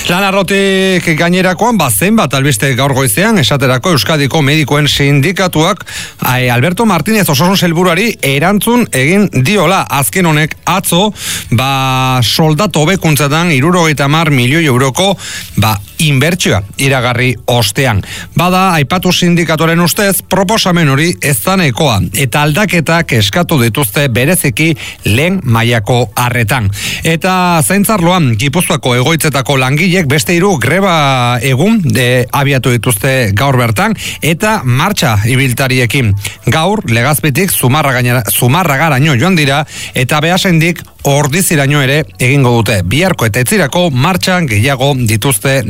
Lan arrotik gainerakoan, zenbat albiste gaur goizean, esaterako Euskadiko Medikuen Sindikatuak Alberto Martínez osasun sailburuari erantzun egin diola. Azken honek atzo, soldatu hobekuntzatan 70 milioi euroko inbertsioa iragarri ostean. Bada, aipatu sindikatoren ustez, proposamen hori ez da nahikoa, eta aldaketak eskatu dituzte bereziki lehen mailako arretan. Eta zaintzarloan, Gipuzkoako egoitzetako langilek beste 3 greba egun abiatu dituzte gaur bertan, eta martxa ibiltariekin. Gaur, Legazpitik Zumarragaraino joan dira, eta Beasaindik Ordiziraino ere egingo dute. Biharko eta etzirako martxan gehiago dituzte